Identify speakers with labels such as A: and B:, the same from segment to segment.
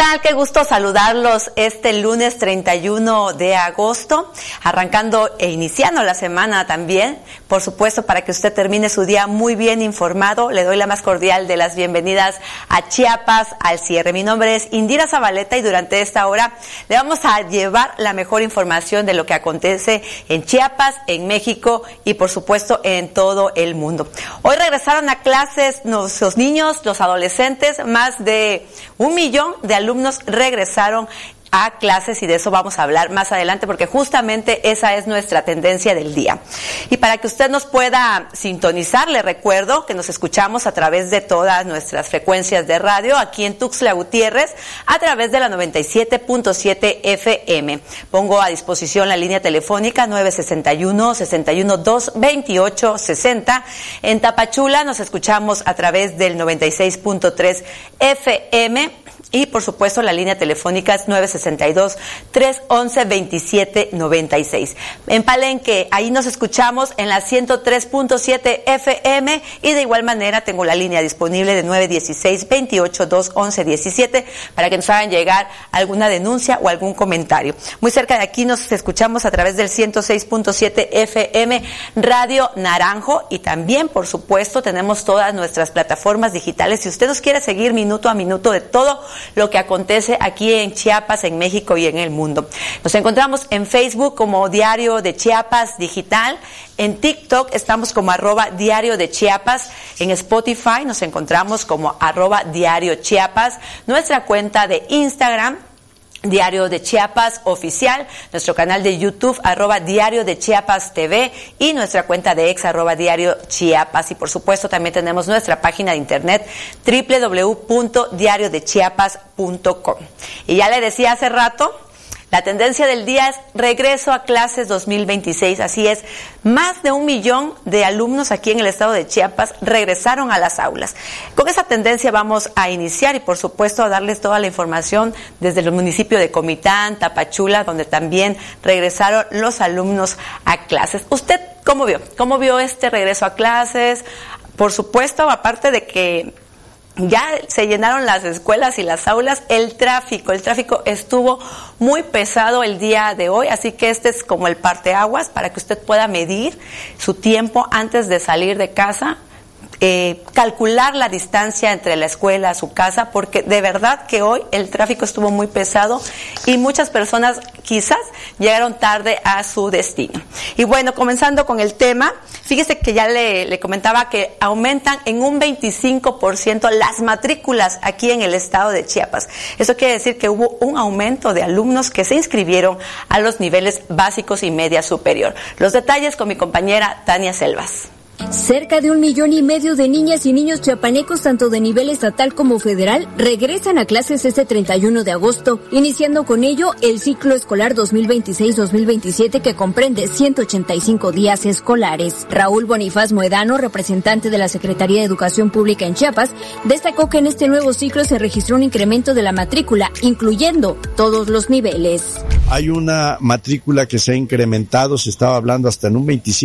A: tal? Qué gusto saludarlos este lunes 31 de agosto, arrancando e iniciando la semana también. Por supuesto, para que usted termine su día muy bien informado, le doy la más cordial de las bienvenidas a Chiapas al cierre. Mi nombre es Indira Zabaleta y durante esta hora le vamos a llevar la mejor información de lo que acontece en Chiapas, en México y por supuesto en todo el mundo. Hoy regresaron a clases los niños, los adolescentes, más de 1 millón de alumnos regresaron a clases y de eso vamos a hablar más adelante porque justamente esa es nuestra tendencia del día. Y para que usted nos pueda sintonizar, le recuerdo que nos escuchamos a través de todas nuestras frecuencias de radio aquí en Tuxtla Gutiérrez a través de la 97.7 FM. Pongo a disposición la línea telefónica 961-612-2860. En Tapachula nos escuchamos a través del 96.3 FM. Y por supuesto la línea telefónica es 962-311-2796. En Palenque, ahí nos escuchamos en la 103.7 FM y de igual manera tengo la línea disponible de 916-282-1117 para que nos hagan llegar alguna denuncia o algún comentario. Muy cerca de aquí nos escuchamos a través del 106.7 FM Radio Naranjo y también por supuesto tenemos todas nuestras plataformas digitales. Si usted nos quiere seguir minuto a minuto de todo lo que acontece aquí en Chiapas, en México y en el mundo. Nos encontramos en Facebook como Diario de Chiapas Digital, en TikTok estamos como @Diario de Chiapas, en Spotify nos encontramos como @Diario Chiapas, nuestra cuenta de Instagram, Diario de Chiapas Oficial, nuestro canal de YouTube, @Diario de Chiapas TV y nuestra cuenta de ex, @Diario Chiapas. Y por supuesto también tenemos nuestra página de internet, www.diariodechiapas.com. Y ya le decía hace rato, la tendencia del día es regreso a clases 2026, así es, más de 1 millón de alumnos aquí en el estado de Chiapas regresaron a las aulas. Con esa tendencia vamos a iniciar y por supuesto a darles toda la información desde el municipio de Comitán, Tapachula, donde también regresaron los alumnos a clases. ¿Usted cómo vio? ¿Cómo vio este regreso a clases? Por supuesto, aparte de que ya se llenaron las escuelas y las aulas, el tráfico estuvo muy pesado el día de hoy, así que este es como el parteaguas para que usted pueda medir su tiempo antes de salir de casa, calcular la distancia entre la escuela a su casa, porque de verdad que hoy el tráfico estuvo muy pesado y muchas personas quizás llegaron tarde a su destino. Y bueno, comenzando con el tema, fíjese que ya le comentaba que aumentan en un 25% las matrículas aquí en el estado de Chiapas. Eso quiere decir que hubo un aumento de alumnos que se inscribieron a los niveles básicos y media superior. Los detalles con mi compañera Tania Selvas.
B: Cerca de 1,5 millones de niñas y niños chiapanecos, tanto de nivel estatal como federal, regresan a clases este 31 de agosto, iniciando con ello el ciclo escolar 2026-2027 que comprende 185 días escolares. Raúl Bonifaz Moedano, representante de la Secretaría de Educación Pública en Chiapas, destacó que en este nuevo ciclo se registró un incremento de la matrícula, incluyendo todos los niveles.
C: Hay una matrícula que se ha incrementado, se estaba hablando hasta en un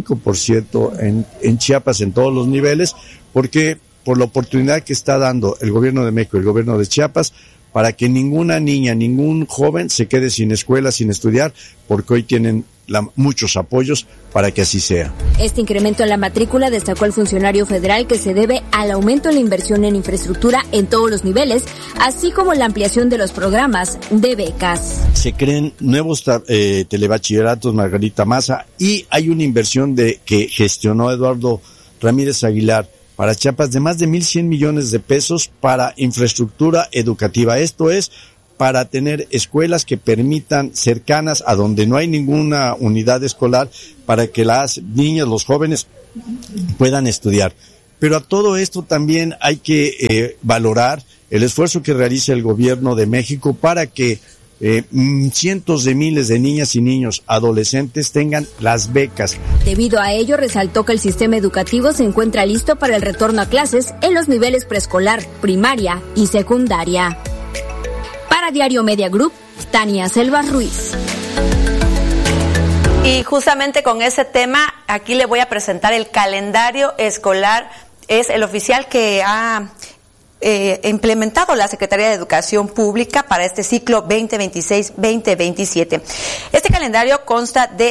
C: 25% en Chiapas en todos los niveles, porque por la oportunidad que está dando el gobierno de México y el gobierno de Chiapas para que ninguna niña, ningún joven se quede sin escuela, sin estudiar, porque hoy tienen muchos apoyos para que así sea.
B: Este incremento en la matrícula, destacó el funcionario federal, que se debe al aumento en la inversión en infraestructura en todos los niveles, así como la ampliación de los programas de becas.
C: Se creen nuevos telebachilleratos Margarita Maza y hay una inversión que gestionó Eduardo Ramírez Aguilar para Chiapas de más de 1,100 millones de pesos para infraestructura educativa. Esto es para tener escuelas que permitan cercanas a donde no hay ninguna unidad escolar para que las niñas, los jóvenes puedan estudiar. Pero a todo esto también hay que valorar el esfuerzo que realiza el gobierno de México para que cientos de miles de niñas y niños adolescentes tengan las becas.
B: Debido a ello, resaltó que el sistema educativo se encuentra listo para el retorno a clases en los niveles preescolar, primaria y secundaria. Para Diario Media Group, Tania Selvas Ruiz.
A: Y justamente con ese tema, aquí le voy a presentar el calendario escolar. Es el oficial que ha implementado la Secretaría de Educación Pública para este ciclo 2026-2027. Este calendario consta de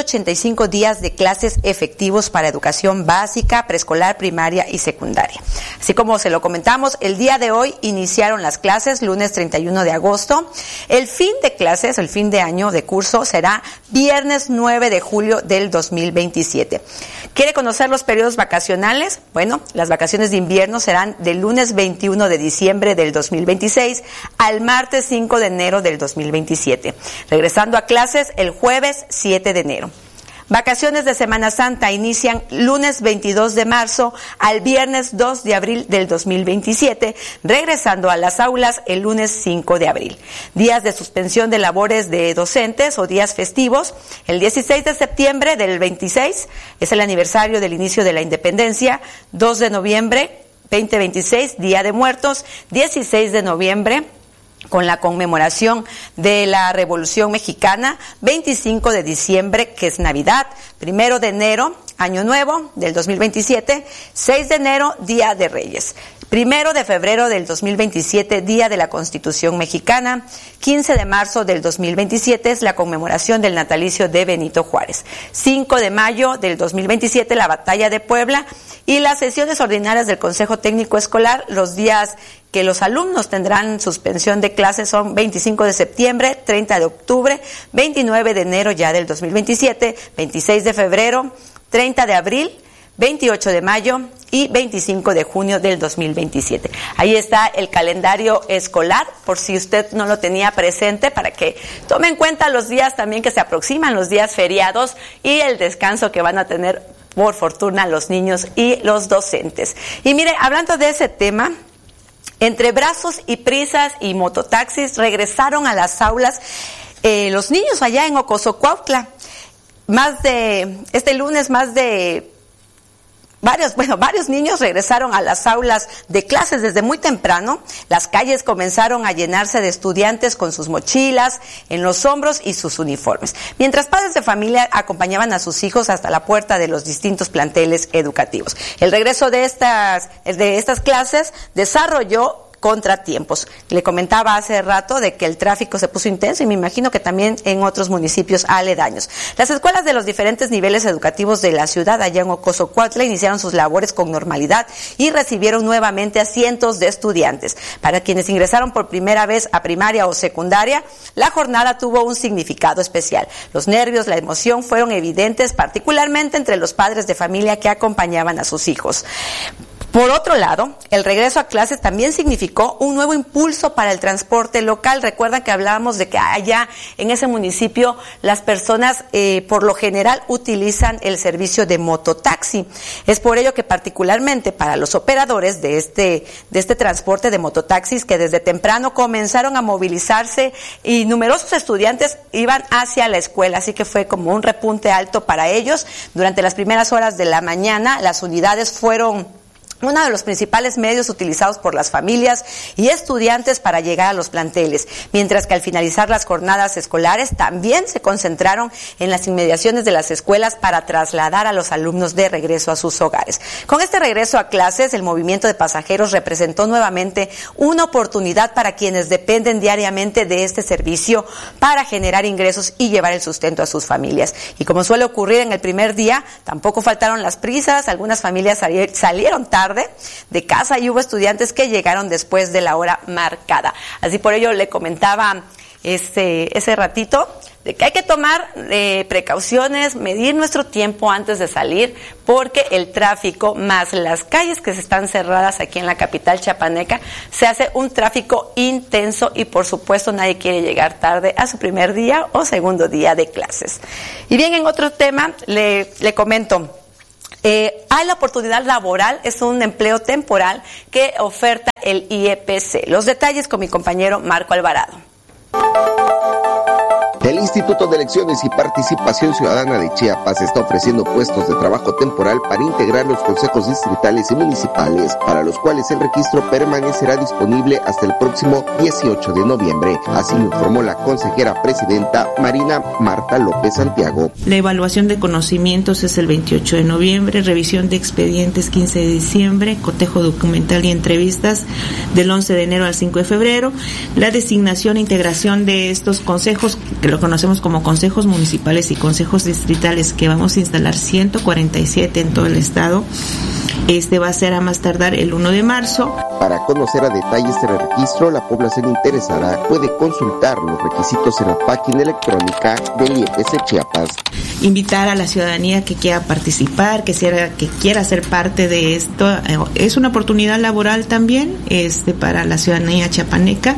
A: 185 días de clases efectivos para educación básica, preescolar, primaria y secundaria. Así como se lo comentamos, el día de hoy iniciaron las clases, lunes 31 de agosto. El fin de clases, el fin de año de curso será viernes 9 de julio del 2027. ¿Quiere conocer los periodos vacacionales? Bueno, las vacaciones de invierno serán del lunes 21 de diciembre del 2026 al martes 5 de enero del 2027. Regresando a clases el jueves 7 de enero. Vacaciones de Semana Santa inician lunes 22 de marzo al viernes 2 de abril del 2027, regresando a las aulas el lunes 5 de abril. Días de suspensión de labores de docentes o días festivos. El 16 de septiembre del 26 es el aniversario del inicio de la independencia. 2 de noviembre 2026, Día de Muertos. 16 de noviembre, con la conmemoración de la Revolución Mexicana. 25 de diciembre, que es Navidad. 1 de enero, Año Nuevo del 2027. 6 de enero, Día de Reyes. 1 de febrero del 2027, Día de la Constitución Mexicana. 15 de marzo del 2027 es la conmemoración del natalicio de Benito Juárez. 5 de mayo del 2027, la Batalla de Puebla. Y las sesiones ordinarias del Consejo Técnico Escolar, los días que los alumnos tendrán suspensión de clases son 25 de septiembre, 30 de octubre, 29 de enero ya del 2027, 26 de febrero, 30 de abril, 28 de mayo y 25 de junio del 2027. Ahí está el calendario escolar, por si usted no lo tenía presente, para que tome en cuenta los días también que se aproximan, los días feriados y el descanso que van a tener por fortuna los niños y los docentes. Y mire, hablando de ese tema, entre brazos y prisas y mototaxis regresaron a las aulas los niños allá en Ocosocuautla. Este lunes varios niños regresaron a las aulas de clases desde muy temprano. Las calles comenzaron a llenarse de estudiantes con sus mochilas en los hombros y sus uniformes, mientras padres de familia acompañaban a sus hijos hasta la puerta de los distintos planteles educativos. El regreso de estas clases desarrolló contratiempos. Le comentaba hace rato de que el tráfico se puso intenso y me imagino que también en otros municipios aledaños. Las escuelas de los diferentes niveles educativos de la ciudad allá en Ocosocuautla iniciaron sus labores con normalidad y recibieron nuevamente a cientos de estudiantes. Para quienes ingresaron por primera vez a primaria o secundaria, la jornada tuvo un significado especial. Los nervios, la emoción fueron evidentes, particularmente entre los padres de familia que acompañaban a sus hijos. Por otro lado, el regreso a clases también significó un nuevo impulso para el transporte local. Recuerdan que hablábamos de que allá en ese municipio las personas por lo general utilizan el servicio de mototaxi. Es por ello que particularmente para los operadores de este transporte de mototaxis, que desde temprano comenzaron a movilizarse y numerosos estudiantes iban hacia la escuela, así que fue como un repunte alto para ellos. Durante las primeras horas de la mañana, las unidades fueron uno de los principales medios utilizados por las familias y estudiantes para llegar a los planteles, mientras que al finalizar las jornadas escolares también se concentraron en las inmediaciones de las escuelas para trasladar a los alumnos de regreso a sus hogares. Con este regreso a clases, el movimiento de pasajeros representó nuevamente una oportunidad para quienes dependen diariamente de este servicio para generar ingresos y llevar el sustento a sus familias. Y como suele ocurrir en el primer día, tampoco faltaron las prisas, algunas familias salieron tarde de casa y hubo estudiantes que llegaron después de la hora marcada. Así por ello le comentaba ese ratito de que hay que tomar precauciones, medir nuestro tiempo antes de salir, porque el tráfico más las calles que se están cerradas aquí en la capital chiapaneca, se hace un tráfico intenso y por supuesto nadie quiere llegar tarde a su primer día o segundo día de clases. Y bien, en otro tema le comento. Hay la oportunidad laboral, es un empleo temporal que oferta el IEPC. Los detalles con mi compañero Marco Alvarado.
D: El Instituto de Elecciones y Participación Ciudadana de Chiapas está ofreciendo puestos de trabajo temporal para integrar los consejos distritales y municipales, para los cuales el registro permanecerá disponible hasta el próximo 18 de noviembre. Así lo informó la consejera presidenta Marina Marta López Santiago.
E: La evaluación de conocimientos es el 28 de noviembre, revisión de expedientes 15 de diciembre, cotejo documental y entrevistas del 11 de enero al 5 de febrero, la designación e integración de estos consejos, que lo conocemos como consejos municipales y consejos distritales, que vamos a instalar 147 en todo el estado. Va a ser a más tardar el 1 de marzo.
D: Para conocer a detalle este registro, la población interesada puede consultar los requisitos en la página electrónica del IEPC Chiapas.
E: Invitar a la ciudadanía que quiera participar, que quiera ser parte de esto. Es una oportunidad laboral también para la ciudadanía chiapaneca.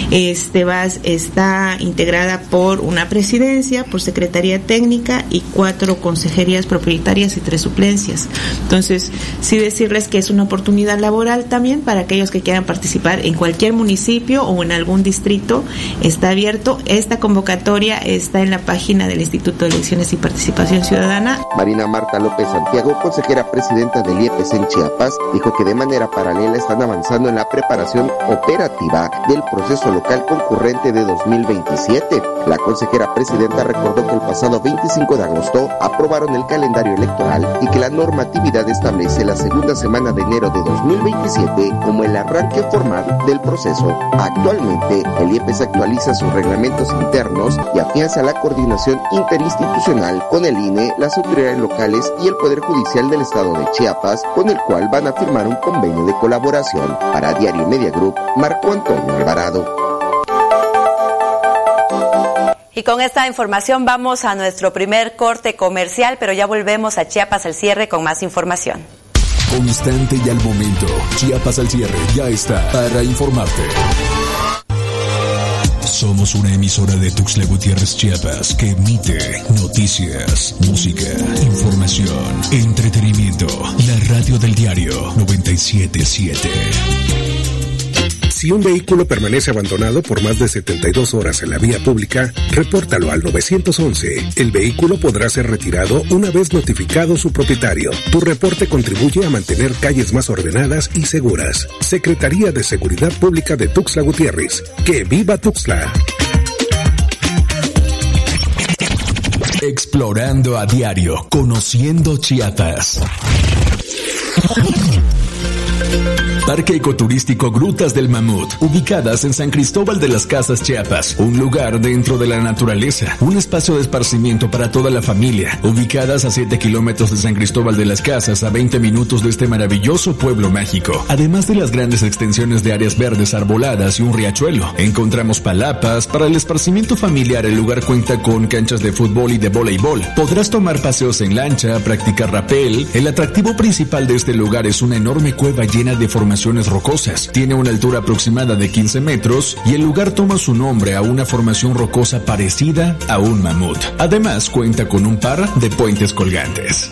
E: Está integrada por una presidencia, por secretaría técnica y 4 consejerías propietarias y 3 suplencias. Entonces, sí decirles que es una oportunidad laboral también para aquellos que quieran participar en cualquier municipio o en algún distrito. Está abierto. Esta convocatoria está en la página del Instituto de Elecciones y Participación Ciudadana.
D: Marina Marta López Santiago, consejera presidenta del IEPC en Chiapas, dijo que de manera paralela están avanzando en la preparación operativa del proceso local concurrente de 2027. La consejera presidenta recordó que el pasado 25 de agosto aprobaron el calendario electoral y que la normatividad establece la segunda semana de enero de 2027 como el arranque formal del proceso. Actualmente, el IEPC actualiza sus reglamentos internos y afianza la coordinación interinstitucional con el INE, las autoridades locales y el Poder Judicial del Estado de Chiapas, con el cual van a firmar un convenio de colaboración. Para Diario Media Group, Marco Antonio Alvarado.
A: Y con esta información vamos a nuestro primer corte comercial, pero ya volvemos a Chiapas al cierre con más información.
F: Constante y al momento, Chiapas al cierre ya está para informarte. Somos una emisora de Tuxtla Gutiérrez, Chiapas, que emite noticias, música, información, entretenimiento. La radio del diario 97.7.
G: Si un vehículo permanece abandonado por más de 72 horas en la vía pública, repórtalo al 911. El vehículo podrá ser retirado una vez notificado su propietario. Tu reporte contribuye a mantener calles más ordenadas y seguras. Secretaría de Seguridad Pública de Tuxtla Gutiérrez. ¡Que viva Tuxtla!
F: Explorando a diario, conociendo Chiapas. Parque Ecoturístico Grutas del Mamut, ubicadas en San Cristóbal de las Casas, Chiapas, un lugar dentro de la naturaleza, un espacio de esparcimiento para toda la familia, ubicadas a 7 kilómetros de San Cristóbal de las Casas, a 20 minutos de este maravilloso pueblo mágico. Además de las grandes extensiones de áreas verdes arboladas y un riachuelo, encontramos palapas. Para el esparcimiento familiar, el lugar cuenta con canchas de fútbol y de voleibol. Podrás tomar paseos en lancha, practicar rapel. El atractivo principal de este lugar es una enorme cueva llena de formaciones rocosas. Tiene una altura aproximada de 15 metros y el lugar toma su nombre a una formación rocosa parecida a un mamut. Además, cuenta con un par de puentes colgantes.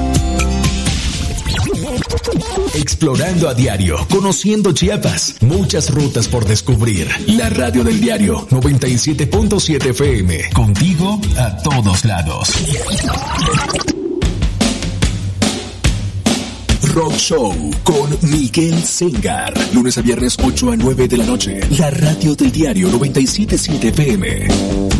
F: Explorando a diario, conociendo Chiapas, muchas rutas por descubrir. La radio del diario 97.7 FM, contigo a todos lados. Rock Show con Miguel Sengar. Lunes a viernes 8 a 9 de la noche. La radio del diario 97.7 FM.